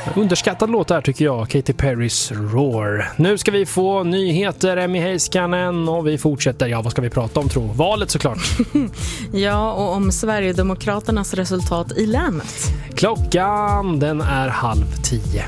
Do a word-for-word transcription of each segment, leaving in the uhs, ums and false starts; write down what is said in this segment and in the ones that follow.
Underskattad låt där tycker jag, Katy Perrys Roar. Nu ska vi få nyheter, Emmy Heiskanen, och vi fortsätter. Ja, vad ska vi prata om, tro? Valet såklart. Ja, och om Sverigedemokraternas resultat i länet. Klockan, den är halv tio.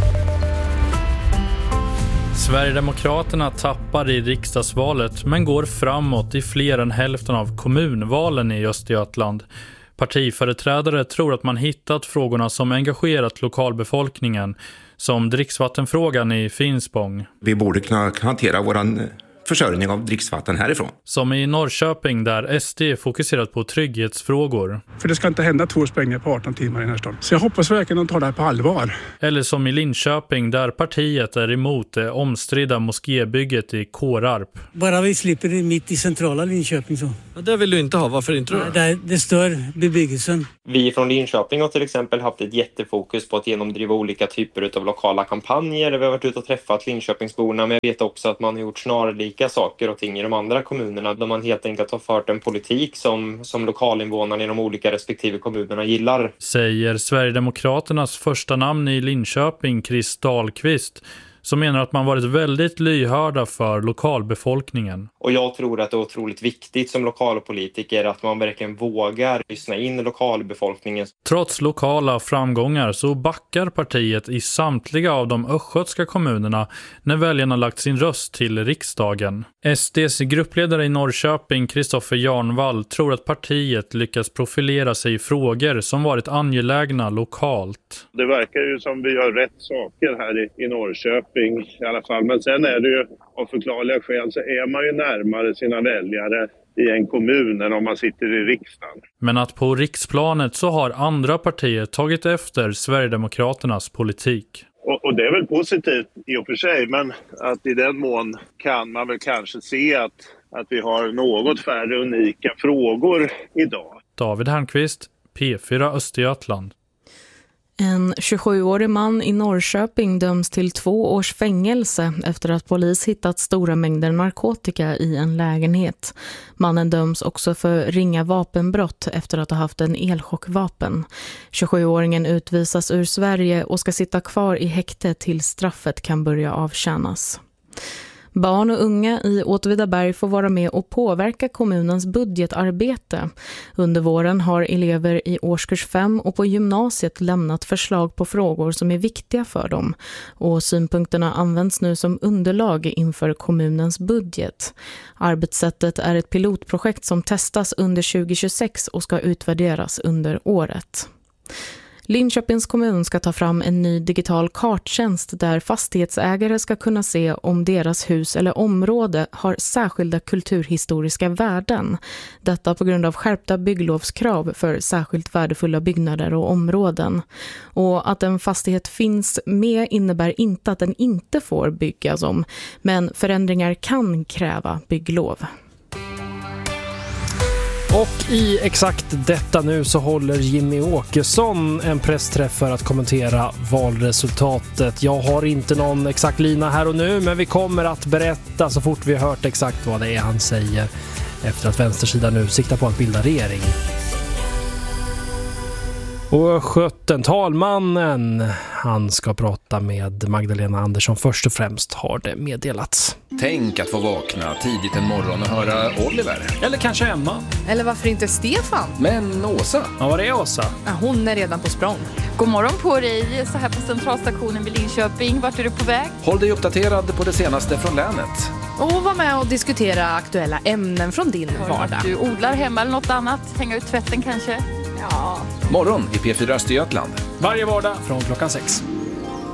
Sverigedemokraterna tappar i riksdagsvalet men går framåt i fler än hälften av kommunvalen i Östergötland. Partiföreträdare tror att man hittat frågorna som engagerat lokalbefolkningen, som dricksvattenfrågan i Finspång. Vi borde kunna hantera våran försörjning av dricksvatten härifrån. Som i Norrköping där S D fokuserat på trygghetsfrågor. För det ska inte hända två sprängningar på arton timmar i den här staden. Så jag hoppas verkligen att de tar det här på allvar. Eller som i Linköping där partiet är emot det omstridda moskébygget i Kårarp. Bara vi slipper det mitt i centrala Linköping så. Ja, det vill du inte ha, varför inte då? Det, det stör bebyggelsen. Vi från Linköping har till exempel haft ett jättefokus på att genomdriva olika typer av lokala kampanjer. Vi har varit ute och träffat Linköpingsborna, men jag vet också att man har gjort snarlika saker och ting i de andra kommunerna där man helt enkelt har fört en politik som, som lokalinvånarna i de olika respektive kommunerna gillar. Säger Sverigedemokraternas första namn i Linköping, Chris Dahlqvist, som menar att man varit väldigt lyhörda för lokalbefolkningen. Och jag tror att det är otroligt viktigt som lokalpolitiker att man verkligen vågar lyssna in lokalbefolkningen. Trots lokala framgångar så backar partiet i samtliga av de östgötska kommunerna när väljarna lagt sin röst till riksdagen. S D:s gruppledare i Norrköping, Kristoffer Jarnvall, tror att partiet lyckas profilera sig i frågor som varit angelägna lokalt. Det verkar ju som vi gör rätt saker här i, i Norrköping i alla fall. Men sen är det ju av förklarliga skäl så är man ju närmare sina väljare i en kommun än om man sitter i riksdagen. Men att på riksplanet så har andra partier tagit efter Sverigedemokraternas politik. Och, och det är väl positivt i och för sig, men att i den mån kan man väl kanske se att, att vi har något färre unika frågor idag. David Hernqvist, P fyra Östergötland. En tjugosjuårig man i Norrköping döms till två års fängelse efter att polis hittat stora mängder narkotika i en lägenhet. Mannen döms också för ringa vapenbrott efter att ha haft en elchockvapen. tjugosjuåringen utvisas ur Sverige och ska sitta kvar i häkte till straffet kan börja avtjänas. Barn och unga i Åtvidaberg får vara med och påverka kommunens budgetarbete. Under våren har elever i årskurs fem och på gymnasiet lämnat förslag på frågor som är viktiga för dem. Och synpunkterna används nu som underlag inför kommunens budget. Arbetssättet är ett pilotprojekt som testas under tjugohundratjugosex och ska utvärderas under året. Linköpings kommun ska ta fram en ny digital karttjänst där fastighetsägare ska kunna se om deras hus eller område har särskilda kulturhistoriska värden. Detta på grund av skärpta bygglovskrav för särskilt värdefulla byggnader och områden. Och att en fastighet finns med innebär inte att den inte får byggas om, men förändringar kan kräva bygglov. Och i exakt detta nu så håller Jimmy Åkesson en pressträff för att kommentera valresultatet. Jag har inte någon exakt lina här och nu, men vi kommer att berätta så fort vi har hört exakt vad det är han säger efter att vänstersidan nu siktar på att bilda regering. Och skötten talmannen, han ska prata med Magdalena Andersson först och främst, har det meddelats. Tänk att få vakna tidigt en morgon och höra Oliver. Eller kanske Emma. Eller varför inte Stefan? Men Åsa? Ja, vad är Åsa? Ja, hon är redan på språng. God morgon på dig, så här på centralstationen vid Linköping. Vart är du på väg? Håll dig uppdaterad på det senaste från länet. Och var med och diskutera aktuella ämnen från din vardag. Du odlar hemma eller något annat? Hänga ut tvätten kanske? Ja. Morgon i P fyra Östergötland. Varje vardag från klockan sex.